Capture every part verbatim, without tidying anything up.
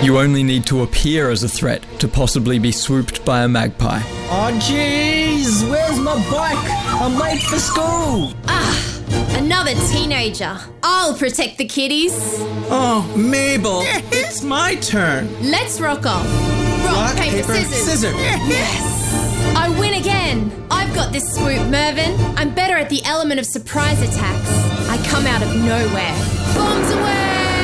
You only need to appear as a threat to possibly be swooped by a magpie. Oh jeez, where's my bike? I'm late for school. Ah, another teenager. I'll protect the kiddies. Oh, Mabel, it's my turn. Let's rock off. Rock, Rock, paper, paper, scissors. scissors. Yes! I win again. I've got this swoop, Mervyn. I'm better at the element of surprise attacks. I come out of nowhere. Bombs away!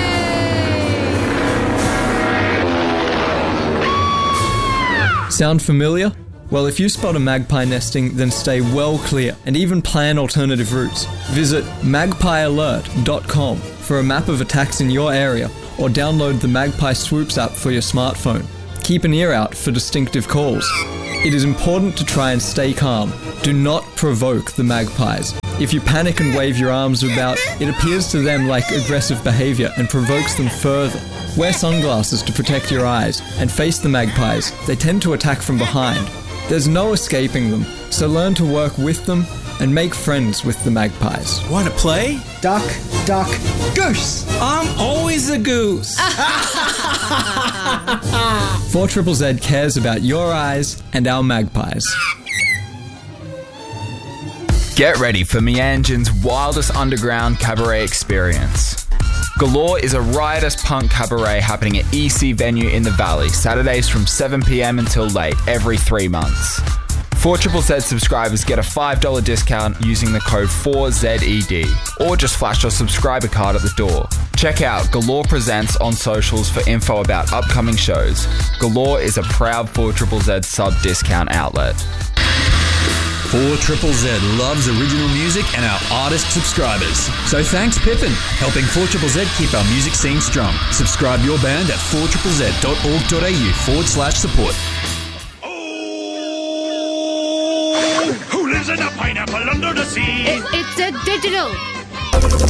Sound familiar? Well, if you spot a magpie nesting, then stay well clear and even plan alternative routes. Visit magpie alert dot com for a map of attacks in your area, or download the Magpie Swoops app for your smartphone. Keep an ear out for distinctive calls. It is important to try and stay calm. Do not provoke the magpies. If you panic and wave your arms about, it appears to them like aggressive behavior and provokes them further. Wear sunglasses to protect your eyes and face the magpies. They tend to attack from behind. There's no escaping them, so learn to work with them and make friends with the magpies. Want to play? Duck, duck, goose. I'm always a goose. four Z Z Z cares about your eyes and our magpies. Get ready for Meanjin's wildest underground cabaret experience. Galore is a riotous punk cabaret happening at E C Venue in the Valley, Saturdays from seven p.m. until late, every three months. four Z Z Z subscribers get a five dollars discount using the code four Z E D, or just flash your subscriber card at the door. Check out Galore Presents on socials for info about upcoming shows. Galore is a proud four Z Z Z sub-discount outlet. four Z Z Z loves original music and our artist subscribers. So thanks Pippin, helping four Z Z Z keep our music scene strong. Subscribe your band at four Z Z Z dot org dot a u forward slash support. Who lives in a pineapple under the sea? It's a digital.